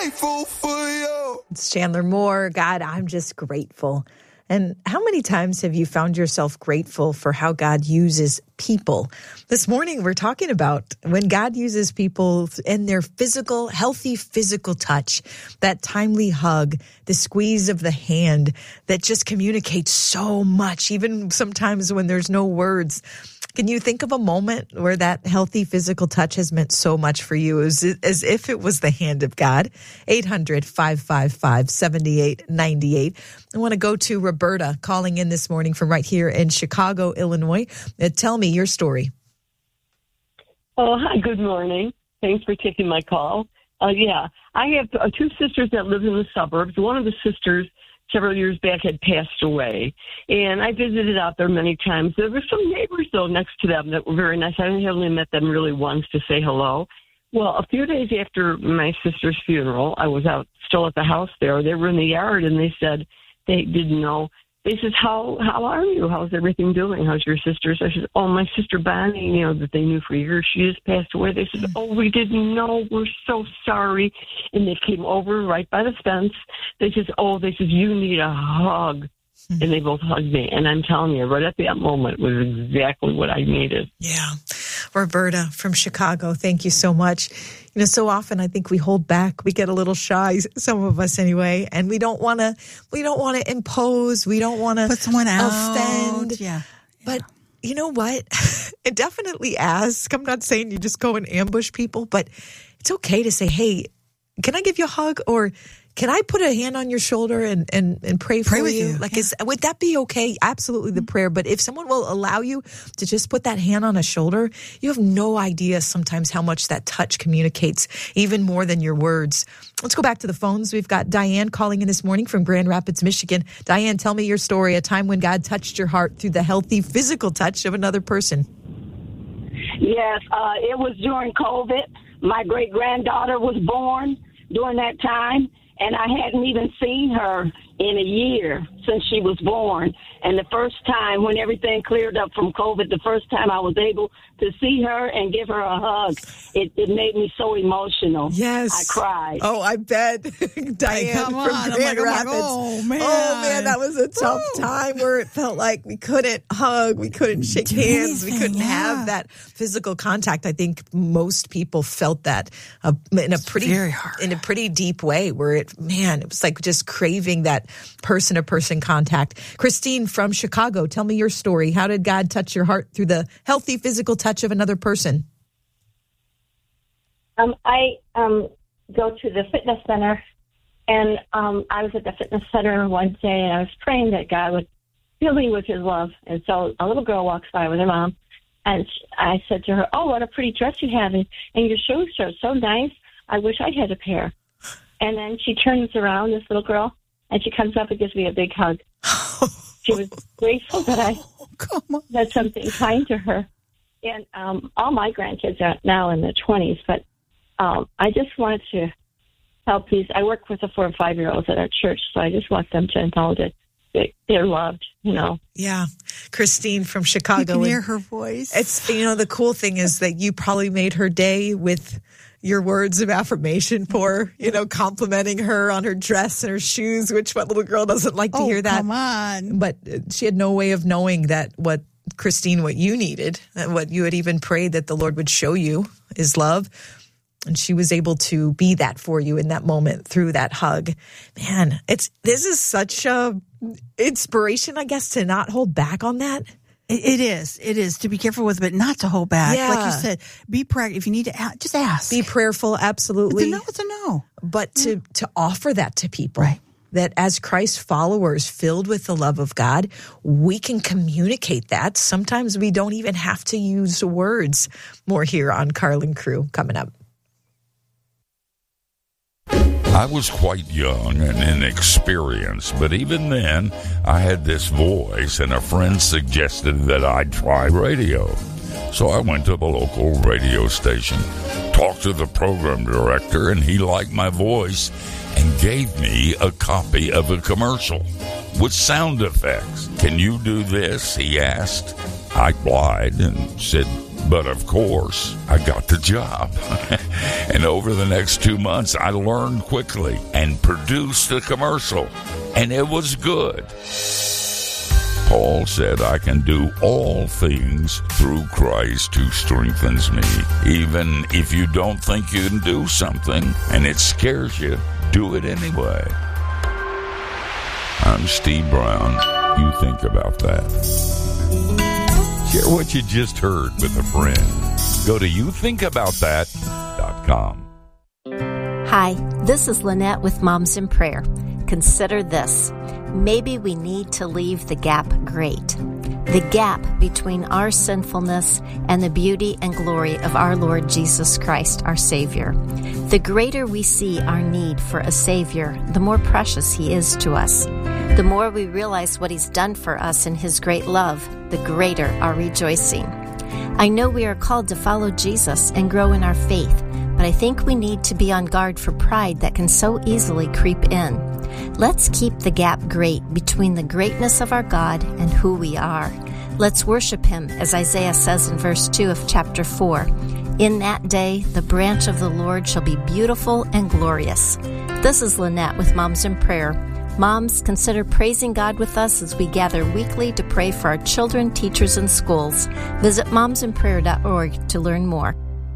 grateful for you. It's Chandler Moore. God, I'm just grateful. And how many times have you found yourself grateful for how God uses people? This morning, we're talking about when God uses people and their physical, healthy physical touch, that timely hug, the squeeze of the hand that just communicates so much, even sometimes when there's no words. Can you think of a moment where that healthy physical touch has meant so much for you as if it was the hand of God? 800-555-7898. I want to go to Roberta calling in this morning from right here in Chicago, Illinois. Tell me your story. Oh, hi, good morning. Thanks for taking my call. I have two sisters that live in the suburbs. One of the sisters several years back had passed away, and I visited out there many times. There were some neighbors, though, next to them that were very nice. I only met them really once to say hello. Well, a few days after my sister's funeral, I was out still at the house there. They were in the yard, and they said they didn't know. They said, how are you? How's everything doing? How's your sisters? I said, oh, my sister Bonnie, that they knew for years, she just passed away. They said, oh, we didn't know. We're so sorry. And they came over right by the fence. They said, you need a hug. And they both hugged me. And I'm telling you, right at that moment was exactly what I needed. Yeah. Roberta from Chicago, thank you so much. So often I think we hold back. We get a little shy, some of us anyway, and we don't want to impose. We don't want to put someone out. Offend. Yeah. But you know what? Definitely ask. I'm not saying you just go and ambush people, but it's okay to say, hey, can I give you a hug? Or can I put a hand on your shoulder and pray for you? Would that be okay? Absolutely the prayer. But if someone will allow you to just put that hand on a shoulder, you have no idea sometimes how much that touch communicates, even more than your words. Let's go back to the phones. We've got Diane calling in this morning from Grand Rapids, Michigan. Diane, tell me your story, a time when God touched your heart through the healthy physical touch of another person. Yes, it was during COVID. My great-granddaughter was born during that time. And I hadn't even seen her in a year since she was born. And the first time, when everything cleared up from COVID, the first time I was able to see her and give her a hug, it made me so emotional. Yes. I cried. Oh, I bet. Diane from Grand Rapids. Oh, man, that was a tough time where it felt like we couldn't hug, we couldn't shake hands, we couldn't have that physical contact. I think most people felt that in a pretty deep way, where it was like just craving that person-to-person contact. Christine from Chicago, tell me your story. How did God touch your heart through the healthy physical touch of another person? I go to the fitness center, and I was at the fitness center one day, and I was praying that God would fill me with his love. And so a little girl walks by with her mom, and I said to her, oh, what a pretty dress you have, and your shoes are so nice. I wish I had a pair. And then she turns around, this little girl, and she comes up and gives me a big hug. She was grateful that I said something kind to her. And all my grandkids are now in their 20s, but I just wanted to help these. I work with the 4 and 5-year-olds at our church, so I just want them to know that they're loved, Yeah. Christine from Chicago. You can hear her voice. It's, the cool thing is that you probably made her day with your words of affirmation for, complimenting her on her dress and her shoes, which what little girl doesn't like to hear that. Come on. But she had no way of knowing that what you needed, and what you had even prayed that the Lord would show you is love. And she was able to be that for you in that moment through that hug. Man, this is such a inspiration, I guess, to not hold back on that. It is to be careful with, but not to hold back. Yeah. Like you said, be practical. If you need to ask, just ask. Be prayerful, absolutely. It's a no. But to offer that to people. Right. That as Christ followers filled with the love of God, we can communicate that. Sometimes we don't even have to use words. More here on Carlin Crew coming up. I was quite young and inexperienced, but even then, I had this voice, and a friend suggested that I'd try radio. So I went to the local radio station, talked to the program director, and he liked my voice and gave me a copy of a commercial with sound effects. Can you do this? He asked. I lied and said, but of course, I got the job. And over the next 2 months, I learned quickly and produced a commercial. And it was good. Paul said, I can do all things through Christ who strengthens me. Even if you don't think you can do something and it scares you, do it anyway. I'm Steve Brown. You think about that. Share what you just heard with a friend. Go to youthinkaboutthat.com. Hi, this is Lynette with Moms in Prayer. Consider this. Maybe we need to leave the gap great. The gap between our sinfulness and the beauty and glory of our Lord Jesus Christ, our Savior. The greater we see our need for a Savior, the more precious He is to us. The more we realize what He's done for us in His great love, the greater our rejoicing. I know we are called to follow Jesus and grow in our faith, but I think we need to be on guard for pride that can so easily creep in. Let's keep the gap great between the greatness of our God and who we are. Let's worship Him, as Isaiah says in verse 2 of chapter 4. In that day, the branch of the Lord shall be beautiful and glorious. This is Lynette with Moms in Prayer. Moms, consider praising God with us as we gather weekly to pray for our children, teachers, and schools. Visit momsinprayer.org to learn more.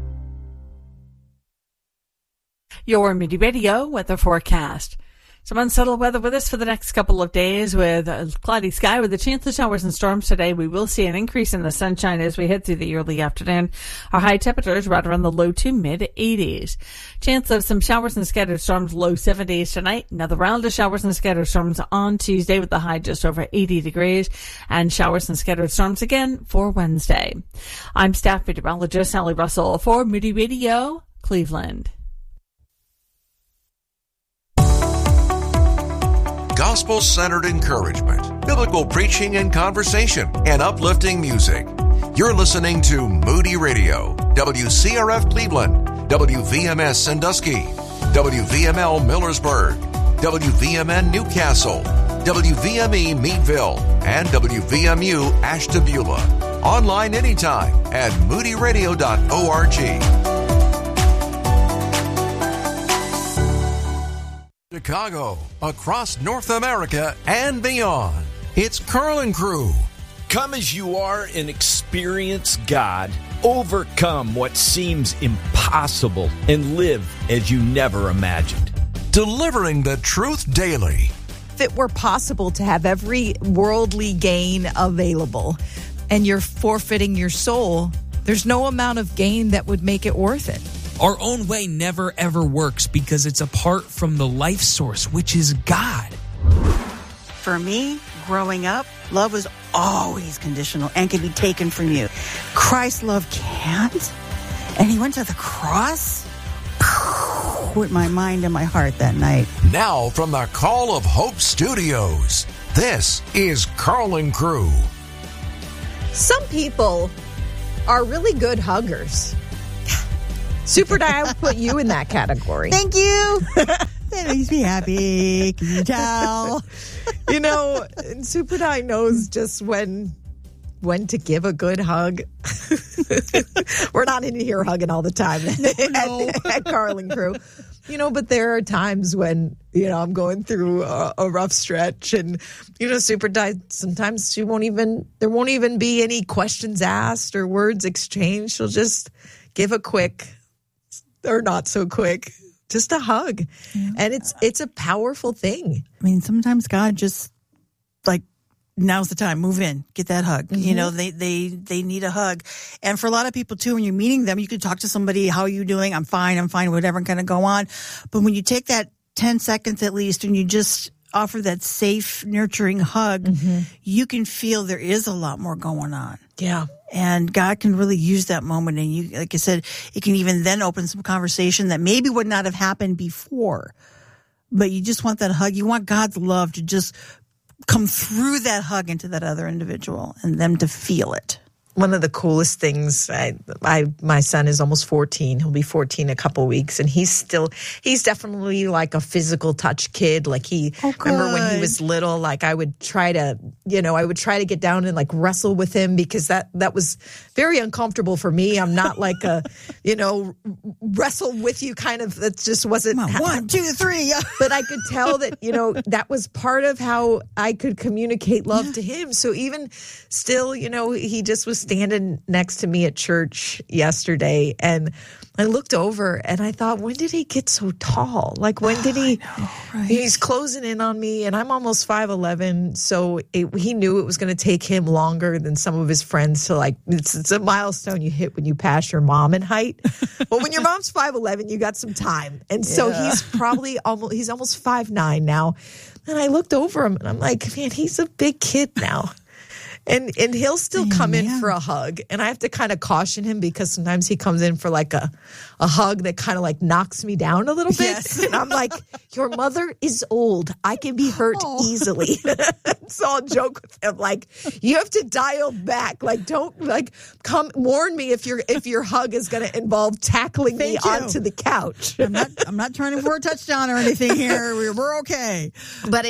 Your Moody Radio weather forecast. Some unsettled weather with us for the next couple of days with a cloudy sky with a chance of showers and storms today. We will see an increase in the sunshine as we head through the early afternoon. Our high temperatures right around the low to mid 80s. Chance of some showers and scattered storms, low 70s tonight. Another round of showers and scattered storms on Tuesday with the high just over 80 degrees, and showers and scattered storms again for Wednesday. I'm staff meteorologist Sally Russell for Moody Radio, Cleveland. Gospel-centered encouragement, biblical preaching and conversation, and uplifting music. You're listening to Moody Radio, WCRF Cleveland, WVMS Sandusky, WVML Millersburg, WVMN Newcastle, WVME Meadville, and WVMU Ashtabula. Online anytime at moodyradio.org. Chicago, across North America and beyond. It's Carl and Crew. Come as you are and experience God. Overcome what seems impossible and live as you never imagined. Delivering the truth daily. If it were possible to have every worldly gain available and you're forfeiting your soul, there's no amount of gain that would make it worth it. Our own way never, ever works because it's apart from the life source, which is God. For me, growing up, love was always conditional and can be taken from you. Christ's love can't. And He went to the cross with my mind and my heart that night. Now from the Call of Hope Studios, this is Carl and Crew. Some people are really good huggers. Super Di, I would put you in that category. Thank you. That makes me happy. Can you tell? You know, Super Di knows just when to give a good hug. We're not in here hugging all the time at Carl and Crew. You know, but there are times when, you know, I'm going through a rough stretch and, you know, Super Di, sometimes there won't even be any questions asked or words exchanged. She'll just give a quick or not so quick, just a hug. Yeah. And it's a powerful thing. I mean, sometimes God just like, now's the time, move in, get that hug. Mm-hmm. You know, they need a hug. And for a lot of people too, when you're meeting them, you can talk to somebody, how are you doing? I'm fine, whatever, and kind of go on. But when you take that 10 seconds at least and you just offer that safe, nurturing hug, you can feel there is a lot more going on. Yeah. And God can really use that moment. And you, like I said, it can even then open some conversation that maybe would not have happened before. But you just want that hug. You want God's love to just come through that hug into that other individual and them to feel it. one of the coolest things, my son is almost 14. He'll be 14 in a couple weeks. And he's definitely like a physical touch kid. Like remember when he was little, like I would try to get down and like wrestle with him because that was very uncomfortable for me. I'm not like a, wrestle with you kind of, that just wasn't. Come on, 1, 2, 3. But I could tell that, that was part of how I could communicate love to him. So even still, he just was standing next to me at church yesterday, and I looked over and I thought, when did he get so tall? Like, when did he? I know, right? He's closing in on me, and I'm almost 5'11", so he knew it was going to take him longer than some of his friends to like. It's a milestone you hit when you pass your mom in height. Well, when your mom's 5'11", you got some time, and so he's probably almost 5'9" now. And I looked over him, and I'm like, man, he's a big kid now. And he'll still come in for a hug. And I have to kind of caution him because sometimes he comes in for like a hug that kind of like knocks me down a little bit. Yes. And I'm like, your mother is old. I can be hurt easily. So I'll joke with him like, you have to dial back. Like, don't like come warn me if your hug is going to involve tackling me onto the couch. I'm not trying for a touchdown or anything here. We're okay. But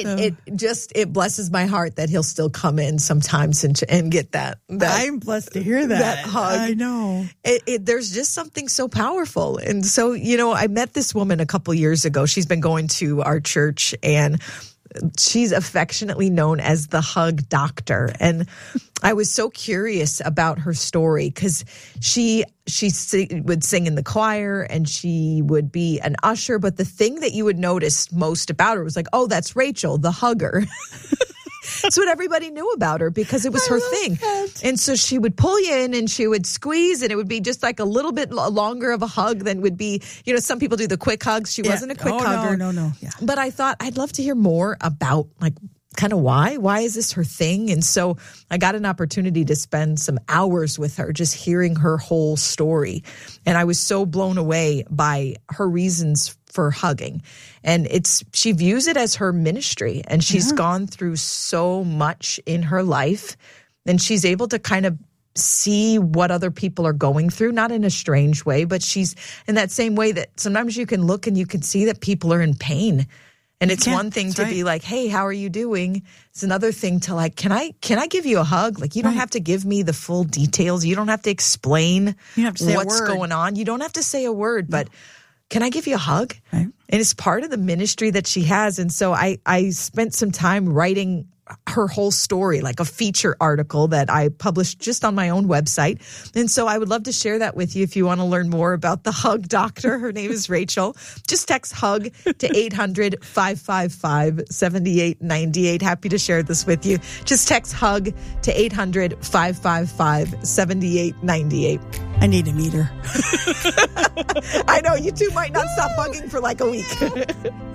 it blesses my heart that he'll still come in sometimes and get that. I'm blessed to hear that hug. I know. There's just something so powerful. And so, I met this woman a couple years ago. She's been going to our church, and she's affectionately known as the Hug Doctor. And I was so curious about her story because she would sing in the choir and she would be an usher. But the thing that you would notice most about her was like, oh, that's Rachel, the hugger. That's what everybody knew about her because it was her thing. That. And so she would pull you in and she would squeeze, and it would be just like a little bit longer of a hug than would be, some people do the quick hugs. She wasn't a quick hugger. No. Yeah. But I thought I'd love to hear more about like kind of why is this her thing? And so I got an opportunity to spend some hours with her, just hearing her whole story. And I was so blown away by her reasons for hugging. And she views it as her ministry, and she's gone through so much in her life, and she's able to kind of see what other people are going through, not in a strange way, but she's in that same way that sometimes you can look and you can see that people are in pain. And it's one thing to be like, hey, how are you doing? It's another thing to like, can I give you a hug? Like, you don't have to give me the full details. You don't have to explain what's going on. You don't have to say a word, but can I give you a hug? Right. And it's part of the ministry that she has. And so I spent some time writing her whole story, like a feature article that I published just on my own website. And so I would love to share that with you if you want to learn more about the Hug Doctor. Her name is Rachel. Just text HUG to 800-555-7898. Happy to share this with you. Just text HUG to 800-555-7898. I need to meet her. I know, you two might not stop hugging for like a week.